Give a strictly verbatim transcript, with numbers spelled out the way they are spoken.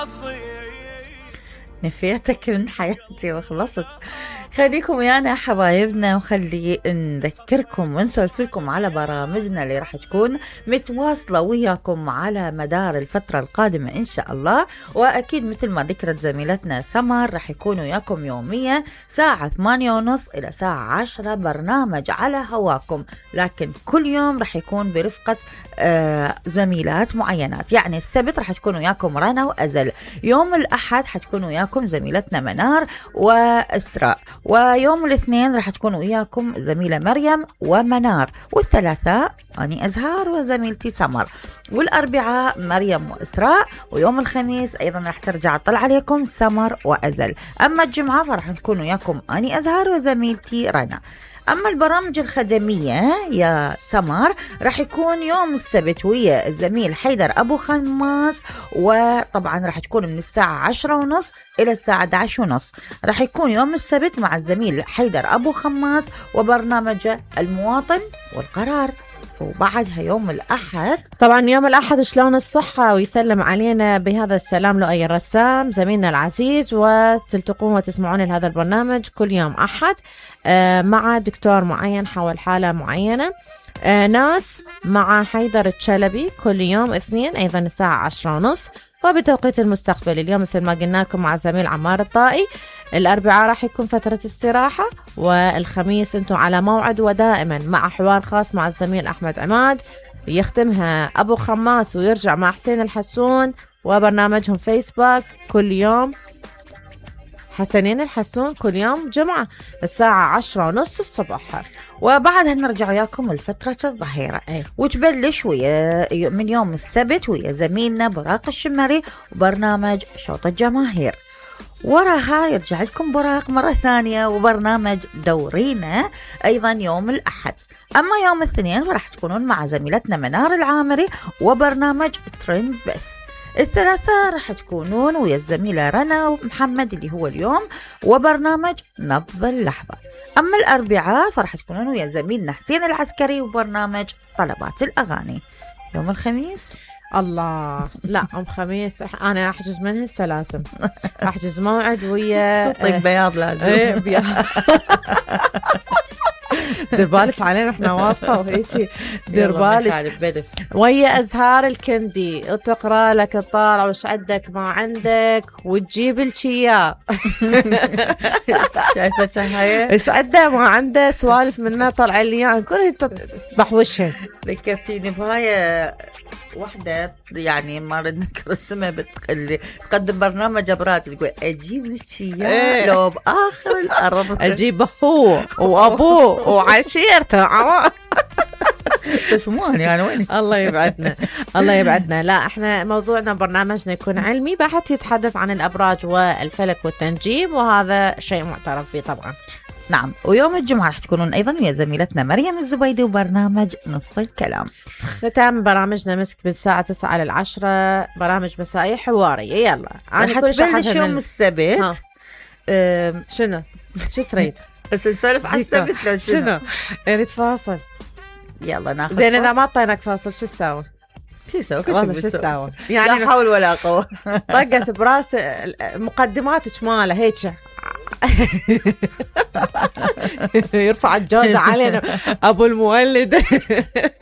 نفيتك من حياتي وخلصت. خليكم ويانا حبايبنا، وخلي نذكركم ونسولف لكم على برامجنا اللي راح تكون متواصلة وياكم على مدار الفترة القادمة إن شاء الله. وأكيد مثل ما ذكرت زميلتنا سمر راح يكون وياكم يوميا ساعة ثمانية ونص إلى ساعة عشرة برنامج على هواكم، لكن كل يوم راح يكون برفقة آه زميلات معينات. يعني السبت راح تكون وياكم رنا وأزل، يوم الأحد حتكون وياكم زميلتنا منار وإسراء، ويوم الاثنين راح تكون وياكم زميلة مريم ومنار، والثلاثاء أني أزهار وزميلتي سمر، والأربعاء مريم وإسراء، ويوم الخميس أيضا راح ترجع تطلع عليكم سمر وأزل. أما الجمعة فراح نكون وياكم أني أزهار وزميلتي رنا. أما البرامج الخدمية يا سمر راح يكون يوم السبت ويا الزميل حيدر أبو خماس، وطبعا راح تكون من الساعة عشرة ونص إلى الساعة أحد عشر ونص. راح يكون يوم السبت مع الزميل حيدر أبو خماس وبرنامجه المواطن والقرار. وبعدها يوم الأحد طبعا يوم الأحد شلون الصحة ويسلم علينا بهذا السلام لؤي الرسام زميلنا العزيز، وتلتقون وتسمعون لهذا البرنامج كل يوم أحد مع دكتور معين حول حالة معينة. ناس مع حيدر الشلبي كل يوم اثنين أيضا الساعة عشرة ونص. وبتوقيت المستقبل اليوم مثل ما قلنا لكم مع زميل عمار الطائي، الأربعاء راح يكون فترة استراحة، والخميس انتم على موعد ودائما مع حوار خاص مع الزميل أحمد عماد يختمها أبو خماس ويرجع مع حسين الحسون، وبرنامجهم فيسبوك كل يوم حسنين الحسون كل يوم جمعة الساعة عشرة ونص الصبح. وبعدها نرجع وياكم لفترة الظهيرة أيه. وتبلش ويا من يوم السبت ويا زميلنا براق الشمري وبرنامج شوط الجماهير. وراها يرجع لكم براق مرة ثانية وبرنامج دورينا أيضا يوم الأحد. أما يوم الاثنين راح تكونون مع زميلتنا منار العامري وبرنامج ترند بس. الثلاثاء راح تكونون ويا الزميلة رنا ومحمد اللي هو اليوم وبرنامج نبض اللحظة. أما الأربعاء فراح تكونون ويا زميلنا حسين العسكري وبرنامج طلبات الأغاني. يوم الخميس الله لا أم خميس أنا أحجز منه السلاسل، أحجز موعد ويا طيب بياض لازم ايه بياض دير بالك علينا احنا واسطة وهيجي دير بالك ويا أزهار الكندي وتقرأ لك الطالع وش عندك ما عندك وتجيب الشيا شايفتها هاي ايش عنده ما عنده سوالف منها طلع لي يعني كلها بحوشها. ذكرتيني بهاي وحدة يعني ما ردنا نذكر اسمها بتقلي تقدم برنامج أبراج تقول أجيب الشيا ايه. لو بآخر الأرض أجيب هو وأبوه وعشيرته بس مو يعني وين الله يبعدنا الله يبعدنا. لا احنا موضوعنا برنامجنا يكون علمي بحث يتحدث عن الأبراج والفلك والتنجيم، وهذا شيء معترف به طبعا. نعم. ويوم الجمعة راح تكونون أيضا ويا زميلتنا مريم الزبيدي وبرنامج نص الكلام. ختام برامجنا مسك بالساعة تسعة للعشرة برامج مسائية حوارية. يلا أنا كل شيء يوم السبت أم... شنو شو تريد بس نسولف على السبت لو شنو شنو اريد فاصل. يلا ناخذ زين إذا ما أعطيناك فاصل شو تساوي؟ شو يسوي؟ والله شو تساوي؟ يعني لا حول ولا قوة. طقت براس مقدماتك ماله هيك يرفع الجوزة علينا أبو المولد.